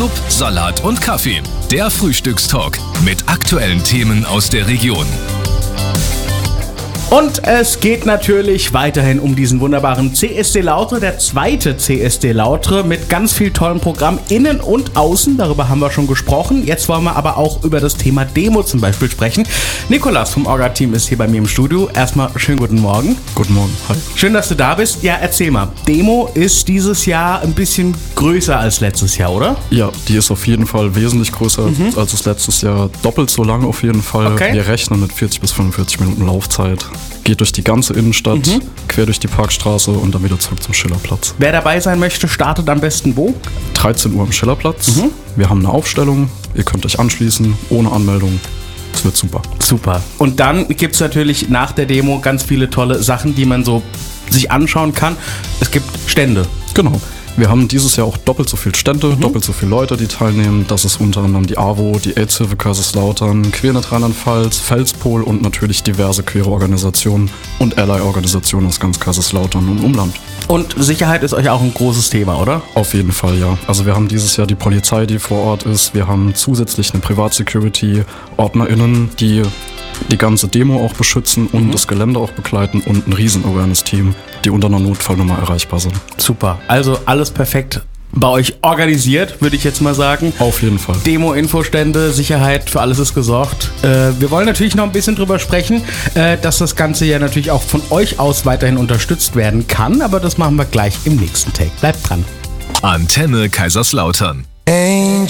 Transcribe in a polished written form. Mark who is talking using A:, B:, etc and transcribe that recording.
A: Sub, Salat und Kaffee. Der Frühstückstalk mit aktuellen Themen aus der Region.
B: Und es geht natürlich weiterhin um diesen wunderbaren CSD Lautre, der zweite CSD Lautre mit ganz viel tollem Programm innen und außen. Darüber haben wir schon gesprochen. Jetzt wollen wir aber auch über das Thema Demo zum Beispiel sprechen. Nikolas vom Orga-Team ist hier bei mir im Studio. Erstmal schönen guten Morgen.
C: Guten Morgen, hi.
B: Schön, dass du da bist. Ja, erzähl mal. Demo ist dieses Jahr ein bisschen größer als letztes Jahr, oder?
C: Ja, die ist auf jeden Fall wesentlich größer als das letztes Jahr. Doppelt so lang auf jeden Fall.
B: Okay.
C: Wir rechnen mit 40 bis 45 Minuten Laufzeit. Geht durch die ganze Innenstadt, quer durch die Parkstraße und dann wieder zurück zum Schillerplatz.
B: Wer dabei sein möchte, startet am besten wo?
C: 13 Uhr am Schillerplatz. Wir haben eine Aufstellung. Ihr könnt euch anschließen, ohne Anmeldung. Es wird super.
B: Super. Und dann gibt es natürlich nach der Demo ganz viele tolle Sachen, die man so sich anschauen kann. Es gibt Stände.
C: Genau. Wir haben dieses Jahr auch doppelt so viele Stände, doppelt so viele Leute, die teilnehmen. Das ist unter anderem die AWO, die AIDS-Hilfe Kaiserslautern, Quernet Rheinland-Pfalz, Felspol und natürlich diverse queere Organisationen und Ally-Organisationen aus ganz Kaiserslautern und Umland.
B: Und Sicherheit ist euch auch ein großes Thema, oder?
C: Auf jeden Fall, ja. Also wir haben dieses Jahr die Polizei, die vor Ort ist. Wir haben zusätzlich eine Privatsecurity, OrdnerInnen, die die ganze Demo auch beschützen und das Gelände auch begleiten und ein Riesen-Awareness-Team, die unter einer Notfallnummer erreichbar sind.
B: Super. Also alles perfekt bei euch organisiert, würde ich jetzt mal sagen.
C: Auf jeden Fall.
B: Demo, Infostände, Sicherheit, für alles ist gesorgt. Wir wollen natürlich noch ein bisschen drüber sprechen, dass das Ganze ja natürlich auch von euch aus weiterhin unterstützt werden kann, aber das machen wir gleich im nächsten Take. Bleibt dran.
A: Antenne Kaiserslautern.
D: Angel